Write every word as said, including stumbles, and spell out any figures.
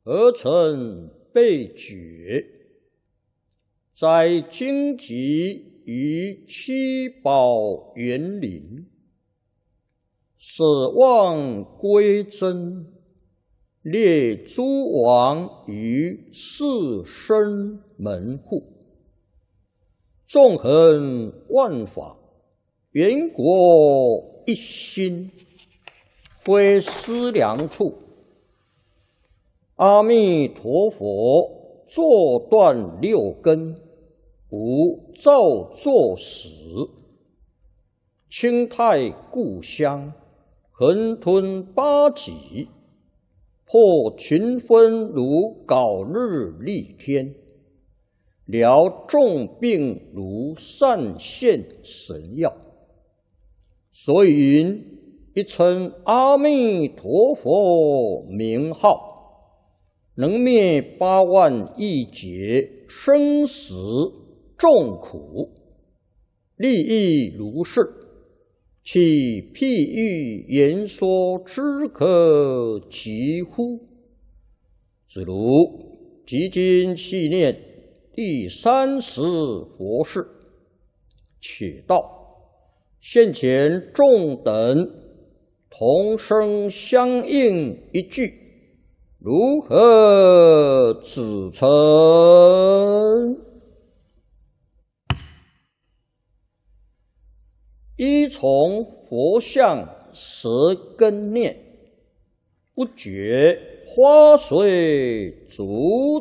而成被觉，在荆棘于七宝园林，舍望归真，列诸王于四生门户，纵横万法，圆国一心，非思量处。阿弥陀佛，坐断六根，无造作始。清泰故乡，恒吞八极，破群分如槁日丽天，疗众病如散现神药。所以云：一称阿弥陀佛名号，能灭八万亿劫生死众苦，利益如是，其譬喻言说之可及乎？子如即今细念第三十佛事，且道现前众等同声相应一句，如何指称？依从佛像舌根念，不觉花随足